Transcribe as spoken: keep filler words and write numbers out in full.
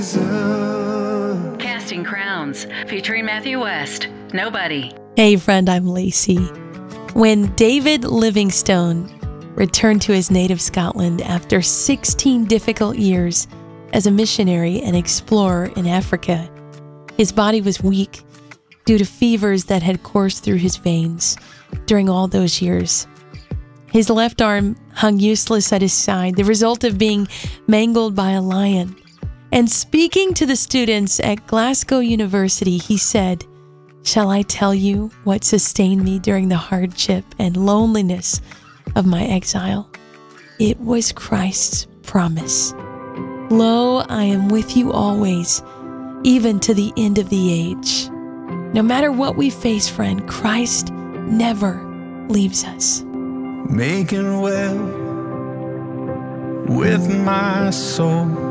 Casting Crowns, featuring Matthew West, Nobody. Hey friend, I'm Lacey. When David Livingstone returned to his native Scotland after sixteen difficult years as a missionary and explorer in Africa, his body was weak due to fevers that had coursed through his veins during all those years. His left arm hung useless at his side, the result of being mangled by a lion. And speaking to the students at Glasgow University, he said, "Shall I tell you what sustained me during the hardship and loneliness of my exile? It was Christ's promise. Lo, I am with you always, even to the end of the age." No matter what we face, friend, Christ never leaves us. Making well with my soul,